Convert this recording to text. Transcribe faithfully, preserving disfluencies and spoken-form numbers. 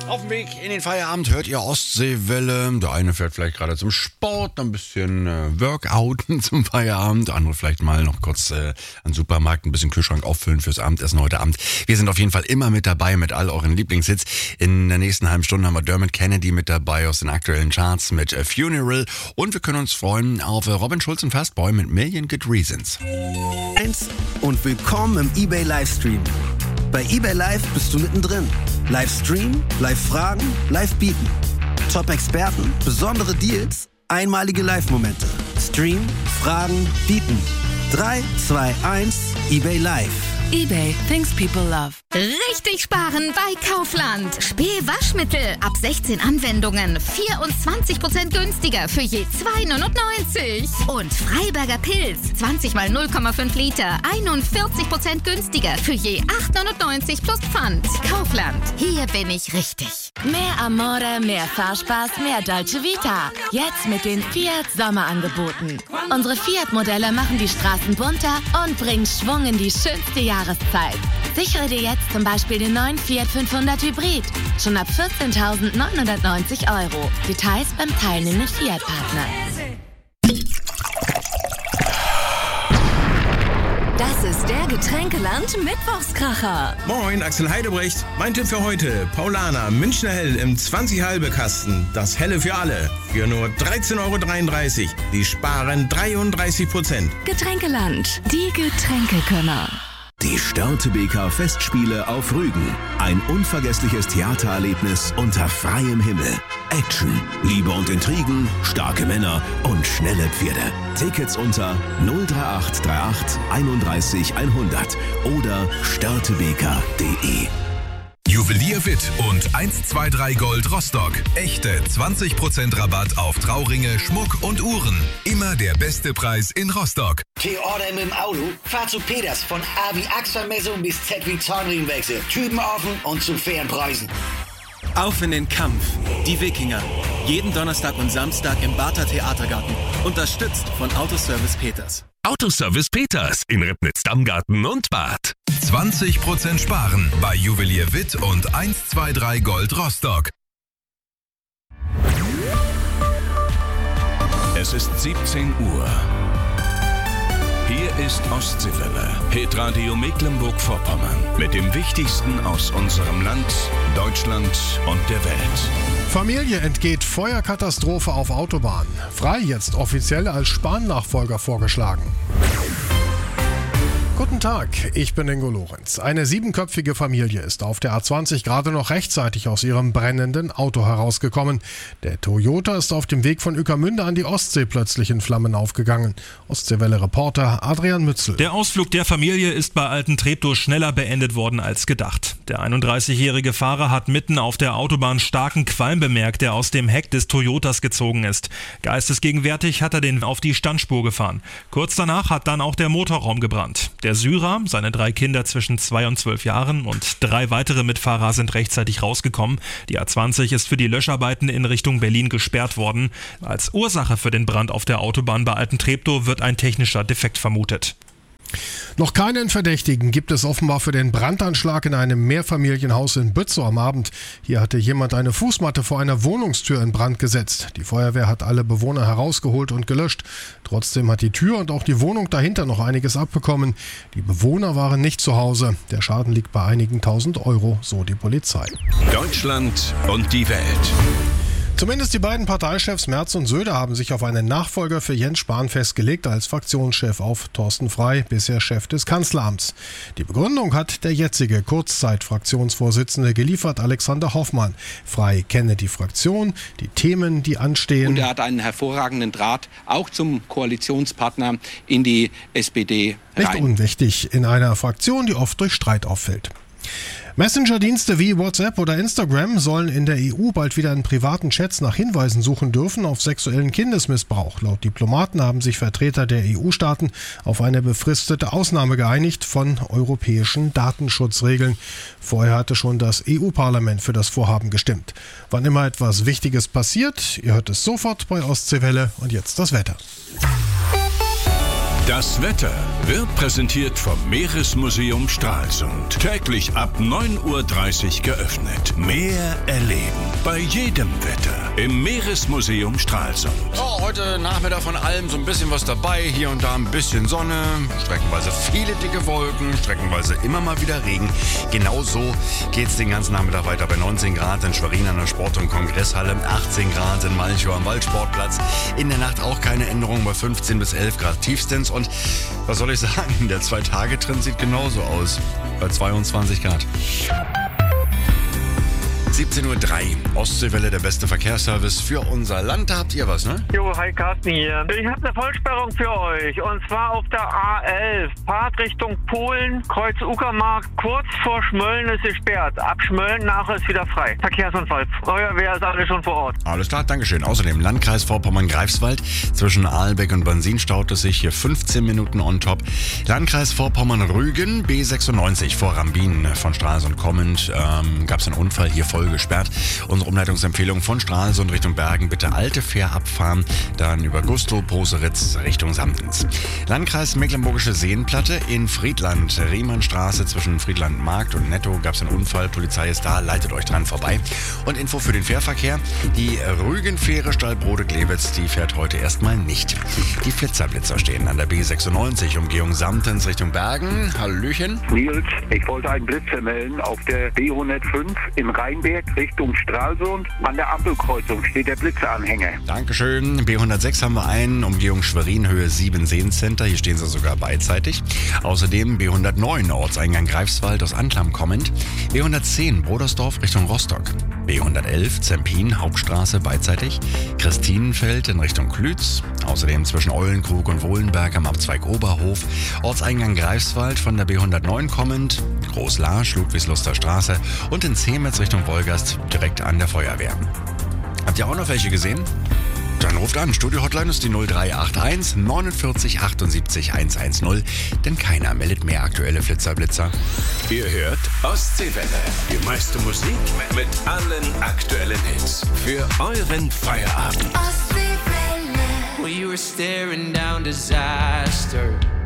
Auf dem Weg in den Feierabend hört ihr Ostseewelle. Der eine fährt vielleicht gerade zum Sport, ein bisschen äh, Workouten zum Feierabend. Der andere vielleicht mal noch kurz äh, an den Supermarkt ein bisschen Kühlschrank auffüllen fürs Abendessen heute Abend. Wir sind auf jeden Fall immer mit dabei mit all euren Lieblingshits. In der nächsten halben Stunde haben wir Dermot Kennedy mit dabei aus den aktuellen Charts mit äh, Funeral. Und wir können uns freuen auf äh, Robin Schulz und Fastboy mit Million Good Reasons. Und willkommen im eBay Livestream. Bei eBay Live bist du mittendrin. Livestream, Live-Fragen, Live-Bieten. Top-Experten, besondere Deals, einmalige Live-Momente. Stream, Fragen, Bieten. drei, zwei, eins, eBay Live. eBay, things people love. Richtig sparen bei Kaufland. Spül-Waschmittel ab sechzehn Anwendungen. vierundzwanzig Prozent günstiger für je zwei neunundneunzig. Und Freiberger Pilz. zwanzig mal null Komma fünf Liter. einundvierzig Prozent günstiger für je acht neunundneunzig plus Pfand. Kaufland. Hier bin ich richtig. Mehr Amore, mehr Fahrspaß, mehr Dolce Vita. Jetzt mit den Fiat Sommerangeboten. Unsere Fiat-Modelle machen die Straßen bunter und bringen Schwung in die schönste Jahreszeit. Sichere dir jetzt zum Beispiel den neuen Fiat fünfhundert Hybrid. Schon ab vierzehntausendneunhundertneunzig Euro. Details beim teilnehmenden Fiat-Partner. Das ist der Getränkeland Mittwochskracher. Moin, Axel Heidebrecht. Mein Tipp für heute: Paulaner Münchner Hell im zwanzig halbe Kasten. Das Helle für alle. Für nur dreizehn Euro dreiunddreißig. Die sparen dreiunddreißig Prozent. Getränkeland, die Getränkekönner. Die Störtebeker Festspiele auf Rügen. Ein unvergessliches Theatererlebnis unter freiem Himmel. Action, Liebe und Intrigen, starke Männer und schnelle Pferde. Tickets unter null drei acht drei acht einunddreißig hundert oder störtebeker punkt de. Juwelier Witt und eins zwei drei Gold Rostock. Echte zwanzig Prozent Rabatt auf Trauringe, Schmuck und Uhren. Immer der beste Preis in Rostock. T-Order mit dem Auto? Fahr zu Peters. Von A wie Achselmessung bis Z wie Zahnriemenwechsel. Typen offen und zu fairen Preisen. Auf in den Kampf. Die Wikinger. Jeden Donnerstag und Samstag im Barther Theatergarten. Unterstützt von Autoservice Peters. Autoservice Peters in Ribnitz-Dammgarten und Bad. zwanzig Prozent sparen bei Juwelier Witt und eins zwei drei Gold Rostock. Es ist siebzehn Uhr. Hier ist Ostseewelle, Hitradio Mecklenburg-Vorpommern. Mit dem Wichtigsten aus unserem Land, Deutschland und der Welt. Familie entgeht Feuerkatastrophe auf Autobahn. Frei jetzt offiziell als Spahn-Nachfolger vorgeschlagen. Guten Tag, ich bin Ingo Lorenz. Eine siebenköpfige Familie ist auf der A zwanzig gerade noch rechtzeitig aus ihrem brennenden Auto herausgekommen. Der Toyota ist auf dem Weg von Ueckermünde an die Ostsee plötzlich in Flammen aufgegangen. Ostseewelle-Reporter Adrian Mützel. Der Ausflug der Familie ist bei Alten-Treptow schneller beendet worden als gedacht. Der einunddreißigjährige Fahrer hat mitten auf der Autobahn starken Qualm bemerkt, der aus dem Heck des Toyotas gezogen ist. Geistesgegenwärtig hat er den auf die Standspur gefahren. Kurz danach hat dann auch der Motorraum gebrannt. Der Syrer, seine drei Kinder zwischen zwei und zwölf Jahren und drei weitere Mitfahrer sind rechtzeitig rausgekommen. Die A zwanzig ist für die Löscharbeiten in Richtung Berlin gesperrt worden. Als Ursache für den Brand auf der Autobahn bei Alten-Treptow wird ein technischer Defekt vermutet. Noch keinen Verdächtigen gibt es offenbar für den Brandanschlag in einem Mehrfamilienhaus in Bützow am Abend. Hier hatte jemand eine Fußmatte vor einer Wohnungstür in Brand gesetzt. Die Feuerwehr hat alle Bewohner herausgeholt und gelöscht. Trotzdem hat die Tür und auch die Wohnung dahinter noch einiges abbekommen. Die Bewohner waren nicht zu Hause. Der Schaden liegt bei einigen tausend Euro, so die Polizei. Deutschland und die Welt. Zumindest die beiden Parteichefs Merz und Söder haben sich auf einen Nachfolger für Jens Spahn festgelegt, als Fraktionschef auf Thorsten Frey, bisher Chef des Kanzleramts. Die Begründung hat der jetzige Kurzzeit-Fraktionsvorsitzende geliefert, Alexander Hoffmann. Frey kenne die Fraktion, die Themen, die anstehen. Und er hat einen hervorragenden Draht auch zum Koalitionspartner in die S P D rein. Nicht unwichtig in einer Fraktion, die oft durch Streit auffällt. Messenger-Dienste wie WhatsApp oder Instagram sollen in der E U bald wieder in privaten Chats nach Hinweisen suchen dürfen auf sexuellen Kindesmissbrauch. Laut Diplomaten haben sich Vertreter der E U-Staaten auf eine befristete Ausnahme geeinigt von europäischen Datenschutzregeln. Vorher hatte schon das E U-Parlament für das Vorhaben gestimmt. Wann immer etwas Wichtiges passiert, ihr hört es sofort bei Ostseewelle und jetzt das Wetter. Das Wetter wird präsentiert vom Meeresmuseum Stralsund. Täglich ab neun Uhr dreißig geöffnet. Meer erleben bei jedem Wetter im Meeresmuseum Stralsund. Oh, heute Nachmittag von allem so ein bisschen was dabei. Hier und da ein bisschen Sonne, streckenweise viele dicke Wolken, streckenweise immer mal wieder Regen. Genau so geht's den ganzen Nachmittag weiter bei neunzehn Grad in Schwerin an der Sport- und Kongresshalle, achtzehn Grad in Malchow am Waldsportplatz. In der Nacht auch keine Änderung bei fünfzehn bis elf Grad tiefstens. Und was soll ich sagen, der Zwei-Tage-Trend sieht genauso aus, bei zweiundzwanzig Grad. siebzehn Uhr drei, Ostseewelle, der beste Verkehrsservice für unser Land. Da habt ihr was, ne? Jo, hi Carsten hier. Ich habe eine Vollsperrung für euch. Und zwar auf der A elf. Fahrt Richtung Polen, Kreuz Uckermark. Kurz vor Schmölln ist gesperrt. Ab Schmölln nachher ist wieder frei. Verkehrsunfall. Feuerwehr ist alle schon vor Ort. Alles klar, Dankeschön. Außerdem Landkreis Vorpommern-Greifswald. Zwischen Aalbeck und Bansin staut es sich hier fünfzehn Minuten on top. Landkreis Vorpommern-Rügen, B sechsundneunzig vor Rambin von Stralsund kommend. Ähm, gab es einen Unfall hier voll gesperrt. Unsere Umleitungsempfehlung von Stralsund Richtung Bergen, bitte alte Fähr abfahren, dann über Gustow, Poseritz Richtung Samtens. Landkreis Mecklenburgische Seenplatte in Friedland, Riemannstraße zwischen Friedland-Markt und Netto gab es einen Unfall, Polizei ist da, leitet euch dran vorbei. Und Info für den Fährverkehr, die Rügenfähre Stallbrode-Glewitz, die fährt heute erstmal nicht. Die Flitzerblitzer stehen an der B sechsundneunzig, Umgehung Samtens Richtung Bergen. Hallöchen. Nils, ich wollte einen Blitzer melden auf der B hundertfünf in Rheinberg Richtung Stralsund. An der Ampelkreuzung steht der Blitzeranhänger. Dankeschön. B hundertsechs haben wir einen, Umgehung Schwerin, Höhe sieben Seencenter. Hier stehen sie sogar beidseitig. Außerdem B hundertneun, Ortseingang Greifswald aus Anklam kommend. B hundertzehn, Brodersdorf Richtung Rostock. B hundertelf, Zempin, Hauptstraße beidseitig. Christinenfeld in Richtung Klütz. Außerdem zwischen Eulenkrug und Wohlenberg am Abzweig Oberhof. Ortseingang Greifswald von der B hundertneun kommend. Großlarsch, Ludwigsluster Straße. Und in Zemetz Richtung Wolgast direkt an der Feuerwehr. Habt ihr auch noch welche gesehen? Dann ruft an. Studio-Hotline ist die null drei acht eins neunundvierzig achtundsiebzig hundertzehn. Denn keiner meldet mehr aktuelle Flitzerblitzer. Ihr hört Ostseewelle. Die meiste Musik mit allen aktuellen Hits. Für euren Feierabend. Ostseewelle. Well, you were staring down disaster.